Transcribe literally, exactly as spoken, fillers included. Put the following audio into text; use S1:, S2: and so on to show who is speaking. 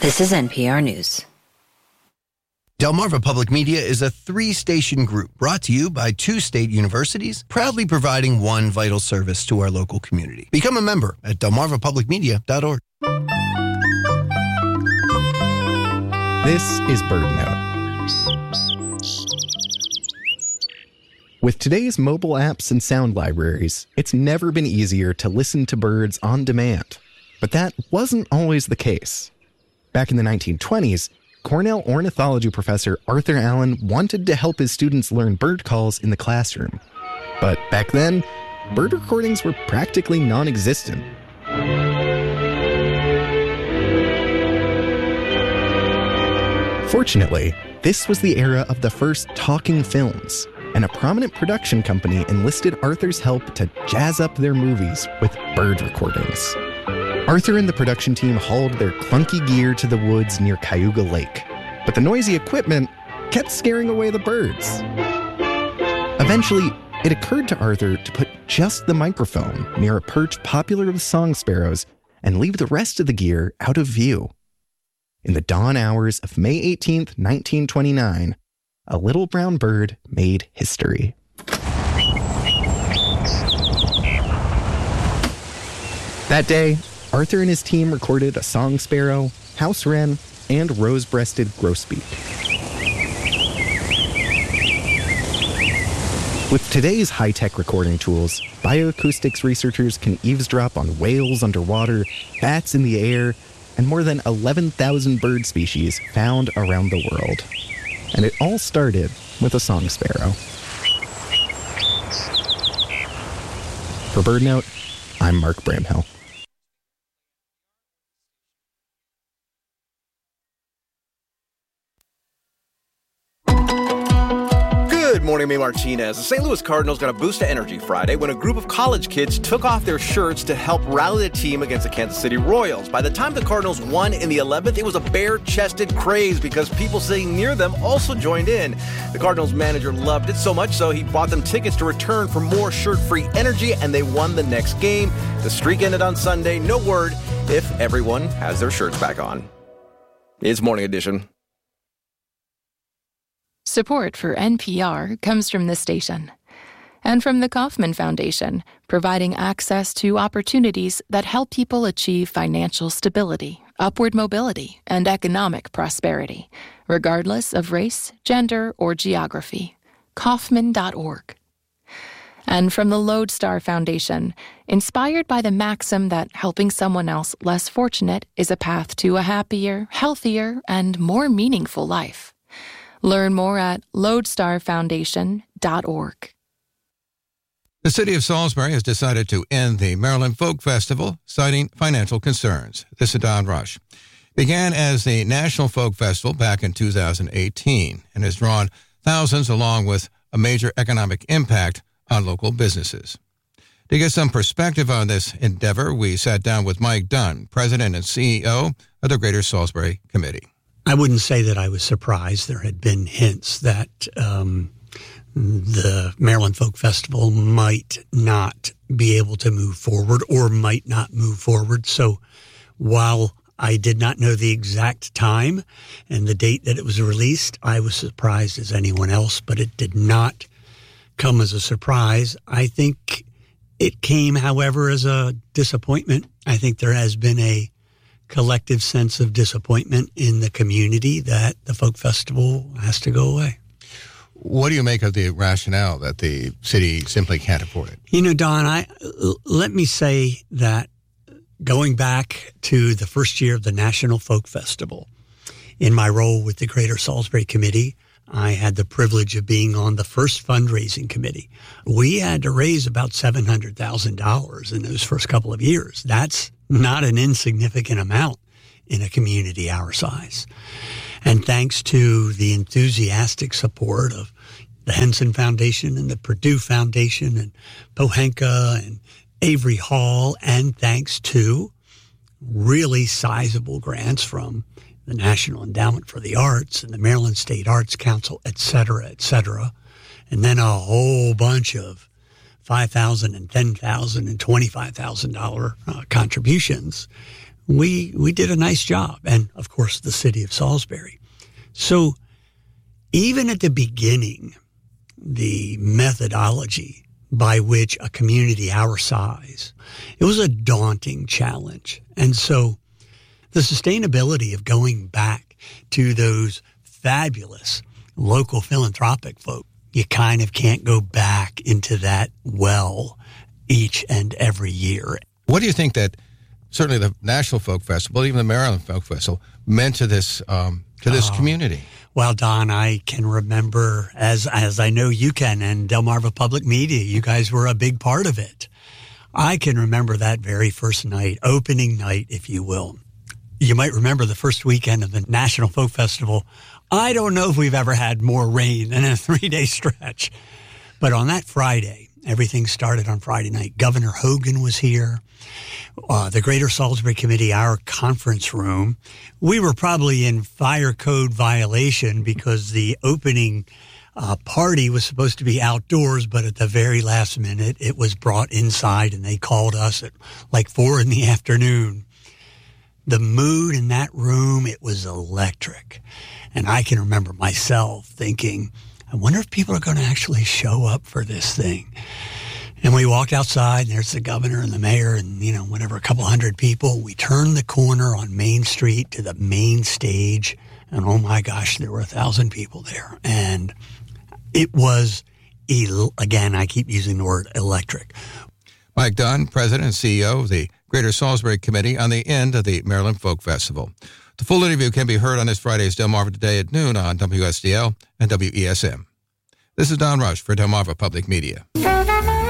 S1: This is N P R News.
S2: Delmarva Public Media is a three-station group brought to you by two state universities, proudly providing one vital service to our local community. Become a member at delmarva public media dot org.
S3: This is BirdNote. With today's mobile apps and sound libraries, it's never been easier to listen to birds on demand. But that wasn't always the case. Back in the nineteen twenties, Cornell ornithology professor Arthur Allen wanted to help his students learn bird calls in the classroom. But back then, bird recordings were practically non-existent. Fortunately, this was the era of the first talking films, and a prominent production company enlisted Arthur's help to jazz up their movies with bird recordings. Arthur and the production team hauled their clunky gear to the woods near Cayuga Lake, but the noisy equipment kept scaring away the birds. Eventually, it occurred to Arthur to put just the microphone near a perch popular with song sparrows and leave the rest of the gear out of view. In the dawn hours of May eighteenth, nineteen twenty-nine, a little brown bird made history. That day, Arthur and his team recorded a song sparrow, house wren, and rose-breasted grosbeak. With today's high-tech recording tools, bioacoustics researchers can eavesdrop on whales underwater, bats in the air, and more than eleven thousand bird species found around the world. And it all started with a song sparrow. For BirdNote, I'm Mark Bramhill.
S4: Good morning, May Martinez. The Saint Louis Cardinals got a boost of energy Friday when a group of college kids took off their shirts to help rally the team against the Kansas City Royals. By the time the Cardinals won in the eleventh, it was a bare-chested craze because people sitting near them also joined in. The Cardinals manager loved it so much so he bought them tickets to return for more shirt-free energy, and they won the next game. The streak ended on Sunday. No word if everyone has their shirts back on. It's Morning Edition.
S5: Support for N P R comes from this station and from the Kauffman Foundation, providing access to opportunities that help people achieve financial stability, upward mobility, and economic prosperity, regardless of race, gender, or geography. Kauffman dot org. And from the Lodestar Foundation, inspired by the maxim that helping someone else less fortunate is a path to a happier, healthier, and more meaningful life. Learn more at lodestar foundation dot org.
S6: The city of Salisbury has decided to end the Maryland Folk Festival, citing financial concerns. This is Don Rush. Began as the National Folk Festival back in two thousand eighteen and has drawn thousands along with a major economic impact on local businesses. To get some perspective on this endeavor, we sat down with Mike Dunn, President and C E O of the Greater Salisbury Committee.
S7: I wouldn't say that I was surprised. There had been hints that um, the Maryland Folk Festival might not be able to move forward or might not move forward. So while I did not know the exact time and the date that it was released, I was surprised as anyone else, but it did not come as a surprise. I think it came, however, as a disappointment. I think there has been a collective sense of disappointment in the community that the folk festival has to go away.
S6: What do you make of the rationale that the city simply can't afford it?
S7: You know, Don, I, let me say that going back to the first year of the National Folk Festival, in my role with the Greater Salisbury Committee, I had the privilege of being on the first fundraising committee. We had to raise about seven hundred thousand dollars in those first couple of years. That's not an insignificant amount in a community our size. And thanks to the enthusiastic support of the Henson Foundation and the Purdue Foundation and Pohanka and Avery Hall, and thanks to really sizable grants from the National Endowment for the Arts and the Maryland State Arts Council, et cetera, et cetera, and then a whole bunch of five thousand dollars and ten thousand dollars and twenty-five thousand dollars uh, contributions, we we did a nice job. And, of course, the city of Salisbury. So even at the beginning, the methodology by which a community our size, it was a daunting challenge. And so the sustainability of going back to those fabulous local philanthropic folk, you kind of can't go back into that well each and every year.
S6: What do you think that certainly the National Folk Festival, even the Maryland Folk Festival, meant to this um, to this
S7: oh.
S6: community?
S7: Well, Don, I can remember, as as I know you can, and Delmarva Public Media, you guys were a big part of it. I can remember that very first night, opening night, if you will. You might remember the first weekend of the National Folk Festival. I don't know if we've ever had more rain than in a three-day stretch. But on that Friday, everything started on Friday night. Governor Hogan was here. Uh, the Greater Salisbury Committee, our conference room. We were probably in fire code violation because the opening uh, party was supposed to be outdoors, but at the very last minute, it was brought inside, and they called us at like four in the afternoon. The mood in that room, it was electric. And I can remember myself thinking, I wonder if people are going to actually show up for this thing. And we walked outside, and there's the governor and the mayor and, you know, whatever, a couple hundred people. We turned the corner on Main Street to the main stage, and oh my gosh, there were a thousand people there. And it was, el- again, I keep using the word electric.
S6: Mike Dunn, President and C E O of the Greater Salisbury Committee, on the end of the Maryland Folk Festival. The full interview can be heard on this Friday's Delmarva Today at noon on W S D L and W E S M. This is Don Rush for Delmarva Public Media.